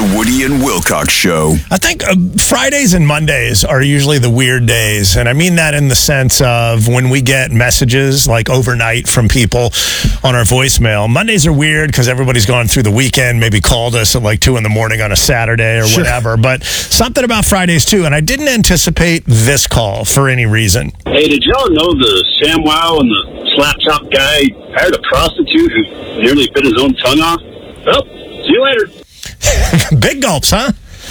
The Woody and Wilcox Show. I think Fridays and Mondays are usually the weird days. And I mean that in the sense of when we get messages like overnight from people on our voicemail. Mondays are weird because everybody's gone through the weekend, maybe called us at like 2 in the morning on a Saturday or whatever. But something about Fridays too. And I didn't anticipate this call for any reason. Hey, did y'all know the ShamWow and the Slap Chop guy hired a prostitute who nearly bit his own tongue off? Well, see you later. Big gulps, huh?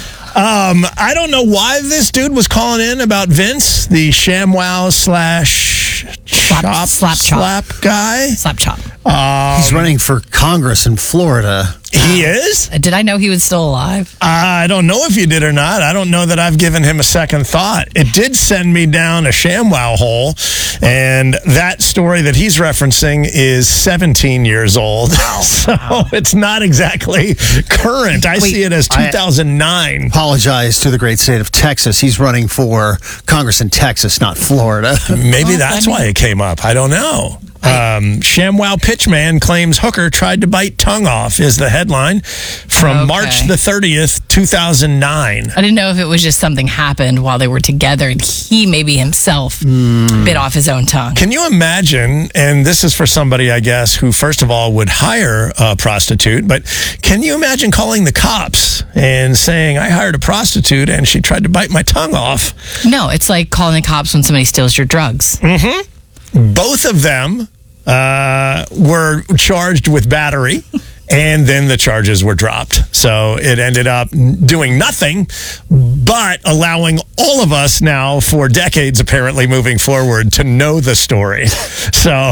I don't know why this dude was calling in about Vince, the ShamWow / slap guy. Slap chop. He's running for Congress in Florida. He is? Did I know he was still alive? I don't know if you did or not. I don't know that I've given him a second thought. It did send me down a ShamWow hole, and that story that he's referencing is 17 years old. Wow. So it's not exactly current. I see it as 2009. Apologize to the great state of Texas. He's running for Congress in Texas, not Florida. Maybe that's why it came up. I don't know. ShamWow pitchman claims hooker tried to bite tongue off is the headline from March the 30th, 2009. I didn't know if it was just something happened while they were together and he maybe himself bit off his own tongue. Can you imagine, and this is for somebody, I guess, who first of all would hire a prostitute, but can you imagine calling the cops and saying, I hired a prostitute and she tried to bite my tongue off? No, it's like calling the cops when somebody steals your drugs. Mm-hmm. Both of them were charged with battery, and then the charges were dropped. So it ended up doing nothing but allowing all of us now for decades, apparently moving forward, to know the story. So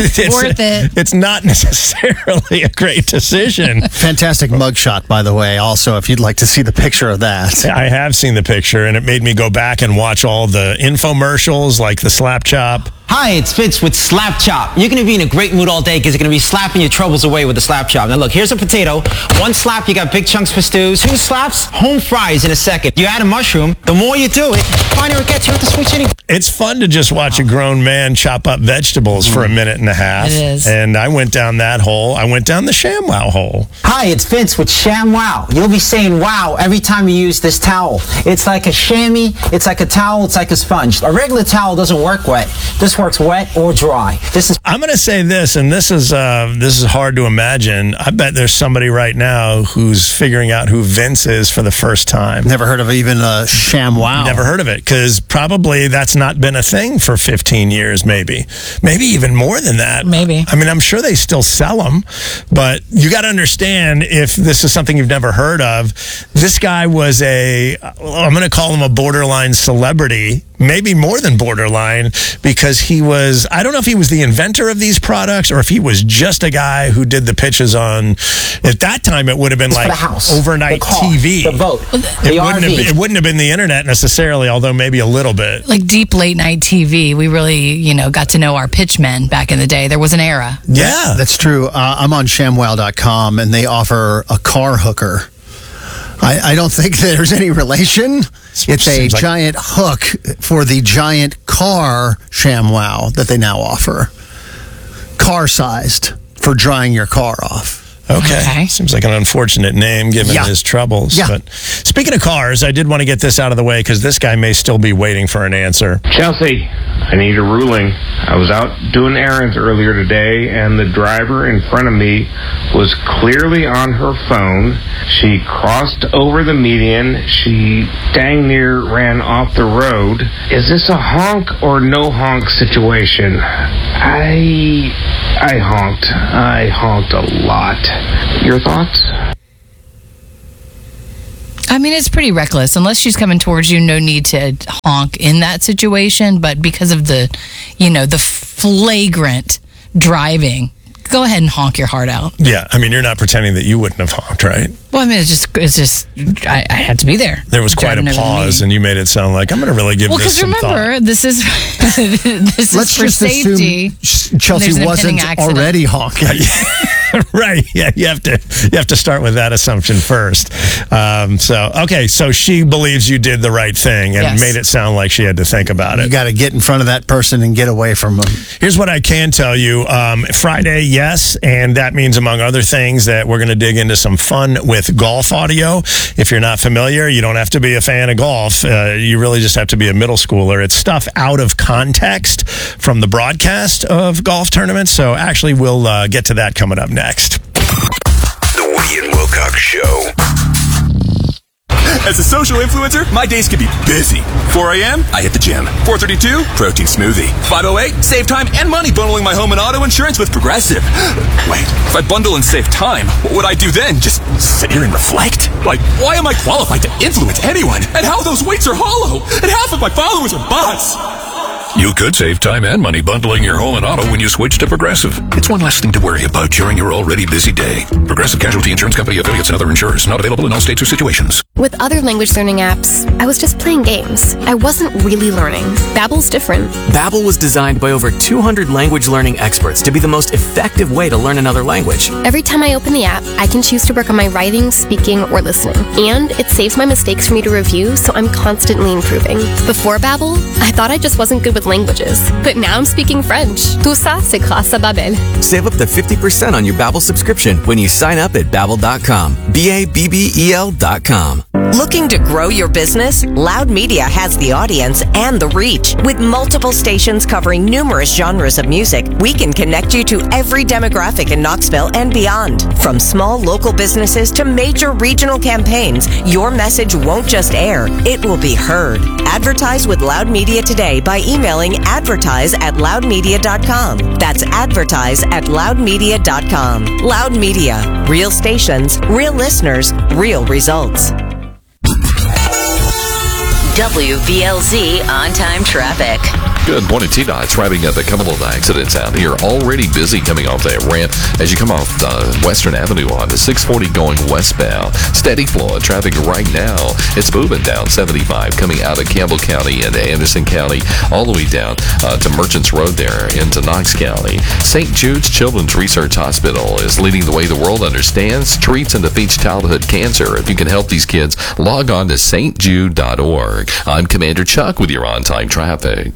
it's not necessarily a great decision. Fantastic mugshot, by the way, also, if you'd like to see the picture of that. I have seen the picture, and it made me go back and watch all the infomercials, like the Slap Chop. Hi, it's Vince with Slap Chop. You're going to be in a great mood all day because you're going to be slapping your troubles away with the Slap Chop. Now look, here's a potato. 1 slap, you got big chunks for stews. 2 slaps, home fries in a second. You add a mushroom. The more you do it, the finer it gets. You have to switch it. It's fun to just watch a grown man chop up vegetables for a minute and a half. It is. And I went down that hole. I went down the ShamWow hole. Hi, it's Vince with ShamWow. You'll be saying wow every time you use this towel. It's like a chamois. It's like a towel. It's like a sponge. A regular towel doesn't work wet. This works wet or dry. I'm going to say this, and this is hard to imagine. I bet there's somebody right now who's figuring out who Vince is for the first time. Never heard of even a ShamWow. Never heard of it, because probably that's not been a thing for 15 years, maybe even more than that. Maybe. I mean, I'm sure they still sell them, but you got to understand, if this is something you've never heard of, this guy was I'm going to call him a borderline celebrity, maybe more than borderline, because he was, I don't know if he was the inventor of these products or if he was just a guy who did the pitches on, at that time it would have been like overnight TV. The boat, it wouldn't have been the internet necessarily, although maybe a little bit. Like deep late night TV, we really, got to know our pitchmen back in the day. There was an era. Yeah. That's true. I'm on ShamWow.com, and they offer a car hooker. I don't think there's any relation. It's a giant hook for the giant car ShamWow that they now offer. Car-sized for drying your car off. Okay. Seems like an unfortunate name given his troubles. Yeah. But speaking of cars, I did want to get this out of the way because this guy may still be waiting for an answer. Chelsea, I need a ruling. I was out doing errands earlier today, and the driver in front of me was clearly on her phone. She crossed over the median. She dang near ran off the road. Is this a honk or no honk situation? I honked. I honked a lot. Your thoughts? I mean, it's pretty reckless. Unless she's coming towards you, no need to honk in that situation. But because of the flagrant driving, go ahead and honk your heart out. Yeah, I mean, you're not pretending that you wouldn't have honked, right? Well, I mean, it's just I had to be there. There was quite a pause, and you made it sound like, I'm going to really give this some thought. Well, because remember, this is Let's for just safety. assume Chelsea wasn't already honking. Right. Yeah, you have to start with that assumption first. So she believes you did the right thing and made it sound like she had to think about it. You got to get in front of that person and get away from them. Here's what I can tell you. Friday, yes, and that means, among other things, that we're going to dig into some fun with golf audio. If you're not familiar, you don't have to be a fan of golf. You really just have to be a middle schooler. It's stuff out of context from the broadcast of golf tournaments. So actually, we'll get to that coming up next. The Woody and Wilcox Show. As a social influencer, my days can be busy. 4 a.m., I hit the gym. 4:32, protein smoothie. 5:08, save time and money bundling my home and auto insurance with Progressive. Wait, if I bundle and save time, what would I do then? Just sit here and reflect? Like, why am I qualified to influence anyone? And how those weights are hollow? And half of my followers are bots? You could save time and money bundling your home and auto when you switch to Progressive. It's one less thing to worry about during your already busy day. Progressive Casualty Insurance Company, affiliates, and other insurers. Not available in all states or situations. With other language learning apps, I was just playing games. I wasn't really learning. Babbel's different. Babbel was designed by over 200 language learning experts to be the most effective way to learn another language. Every time I open the app, I can choose to work on my writing, speaking, or listening. And it saves my mistakes for me to review, so I'm constantly improving. Before Babbel, I thought I just wasn't good with languages. But now I'm speaking French. Tout ça, c'est grâce à Babbel. Save up to 50% on your Babbel subscription when you sign up at Babbel.com. Babbel.com. Looking to grow your business? Loud Media has the audience and the reach. With multiple stations covering numerous genres of music, we can connect you to every demographic in Knoxville and beyond. From small local businesses to major regional campaigns, your message won't just air, it will be heard. Advertise with Loud Media today by emailing advertise@loudmedia.com. That's advertise@loudmedia.com. Loud Media. Real stations, real listeners, real results. WVLZ on-time traffic. Good morning, T-Dot's wrapping up a couple of accidents out here. Already busy coming off that ramp as you come off Western Avenue on the 640 going westbound. Steady flow of traffic right now. It's moving down 75 coming out of Campbell County and Anderson County all the way down to Merchants Road there into Knox County. St. Jude's Children's Research Hospital is leading the way the world understands, treats, and defeats childhood cancer. If you can help these kids, log on to stjude.org. I'm Commander Chuck with your on-time traffic.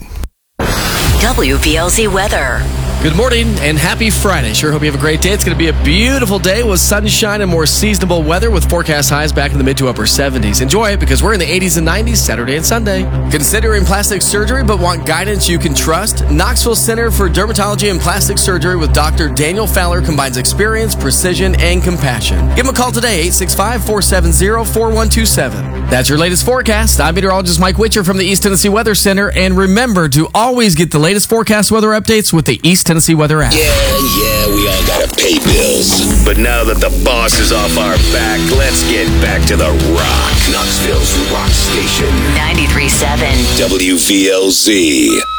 WVLZ weather. Good morning and happy Friday. Sure hope you have a great day. It's going to be a beautiful day with sunshine and more seasonable weather with forecast highs back in the mid to upper 70s. Enjoy it because we're in the 80s and 90s Saturday and Sunday. Considering plastic surgery but want guidance you can trust? Knoxville Center for Dermatology and Plastic Surgery with Dr. Daniel Fowler combines experience, precision, and compassion. Give him a call today, 865-470-4127. That's your latest forecast. I'm meteorologist Mike Witcher from the East Tennessee Weather Center. And remember to always get the latest forecast weather updates with the East Tennessee Weather app. Yeah, we all gotta pay bills. But now that the boss is off our back, let's get back to the rock. Knoxville's rock station. 93.7 WVLZ.